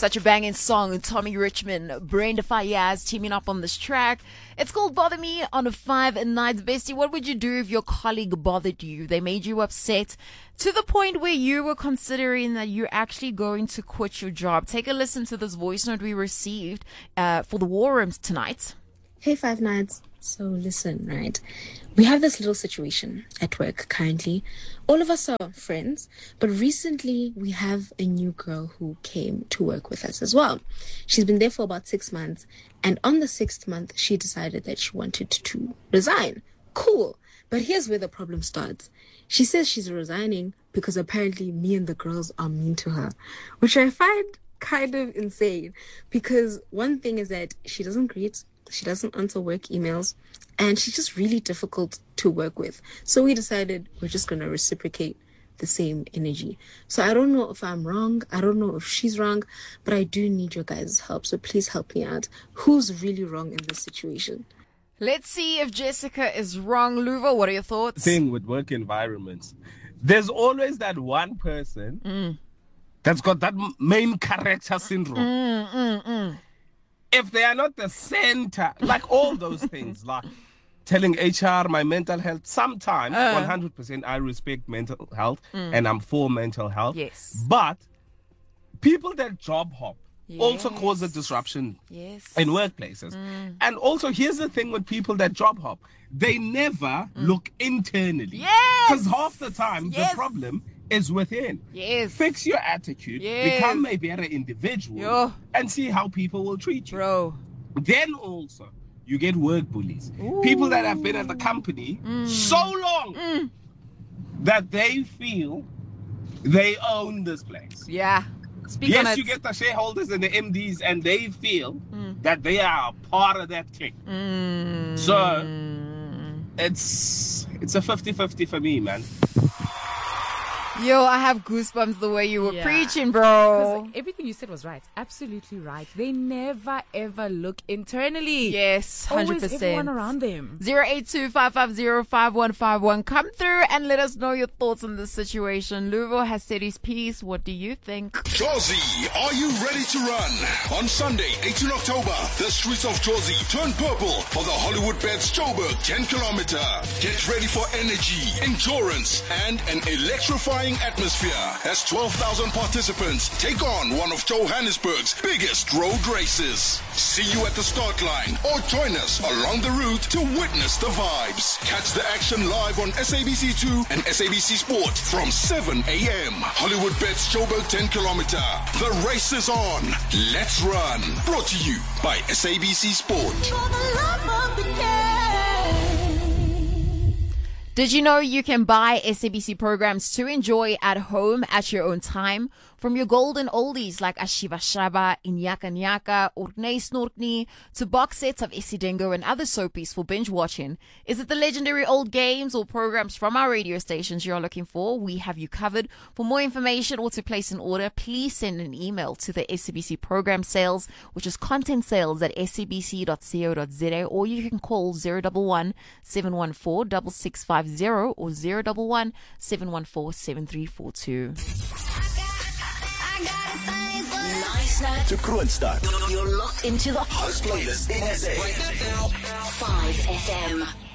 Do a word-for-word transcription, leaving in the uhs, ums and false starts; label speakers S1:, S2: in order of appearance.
S1: Such a banging song. Tommy Richmond, Brenda Fayaz teaming up on this track. It's called Bother Me on a Five Nights. Bestie, what would you do if your colleague bothered you? They made you upset to the point where you were considering that you're actually going to quit your job. Take a listen to this voice note we received uh, for the War Rooms tonight.
S2: Hey, Five Nights. So listen, right? We have this little situation at work currently. All of us are friends, but recently we have a new girl who came to work with us as well. She's been there for about six months, and on the sixth month, she decided that she wanted to resign. Cool. But here's where the problem starts. She says she's resigning because apparently me and the girls are mean to her, which I find kind of insane, because one thing is that she doesn't greet, she doesn't answer work emails, and she's just really difficult to work with. So we decided we're just going to reciprocate the same energy. So I don't know if I'm wrong. I don't know if she's wrong, but I do need your guys' help. So please help me out. Who's really wrong in this situation?
S1: Let's see if Jessica is wrong. Luvo, what are your thoughts?
S3: Thing with work environments, there's always that one person mm. that's got that main character syndrome.
S1: Mm, mm, mm.
S3: If they are not the center, like all those things, like telling H R my mental health, sometimes uh. one hundred percent I respect mental health mm. and I'm for mental health.
S1: Yes.
S3: But people that job hop
S1: yes.
S3: also cause a disruption
S1: yes.
S3: in workplaces.
S1: Mm.
S3: And also, here's the thing with people that job hop, they never mm. look internally.
S1: Yes.
S3: Because half the time,
S1: yes.
S3: the problem is within.
S1: Yes.
S3: Fix your attitude,
S1: yes.
S3: become a better individual,
S1: Yo.
S3: and see how people will treat you.
S1: Bro.
S3: Then also, you get work bullies.
S1: Ooh.
S3: People that have been at the company
S1: mm.
S3: so long
S1: mm.
S3: that they feel they own this place.
S1: Yeah. Speak
S3: yes,
S1: on
S3: you
S1: it.
S3: get the shareholders and the M Ds, and they feel
S1: mm.
S3: that they are a part of that clique.
S1: Mm.
S3: So, it's it's a fifty-fifty for me, man.
S1: Yo, I have goosebumps the way you were
S4: yeah.
S1: preaching, bro.
S4: Everything you said was right. Absolutely right. They never, ever look internally.
S1: Yes, one hundred percent.
S4: Always everyone around them.
S1: zero eight two, five five zero, five one five one. Come through and let us know your thoughts on this situation. Luvo has said his piece. What do you think?
S5: Jozi, are you ready to run? On Sunday, eighteenth October, the streets of Jozi turn purple for the Hollywood Bets Joburg ten kilometer. Get ready for energy, endurance, and an electrifying atmosphere as twelve thousand participants take on one of Johannesburg's biggest road races. See you at the start line or join us along the route to witness the vibes. Catch the action live on S A B C two and S A B C Sport from seven a.m. Hollywood Bets Joburg ten kilometer. The race is on. Let's run. Brought to you by S A B C Sport.
S6: For the love of the game.
S1: Did you know you can buy S A B C programs to enjoy at home at your own time? From your golden oldies like Ashiva Shaba, Inyaka Nyaka, Orkney Snorkney, to box sets of Isidengo and other soapies for binge watching. Is it the legendary old games or programs from our radio stations you're looking for? We have you covered. For more information or to place an order, please send an email to the S A B C program sales, which is content sales at s a b c dot co dot z a, or you can call zero one one, seven one four, six six five zero or zero one one, seven one four, seven three four two.
S6: Nice night
S5: To Kroonstad.
S6: You're locked into the
S5: House playlist in S A.
S6: five F M.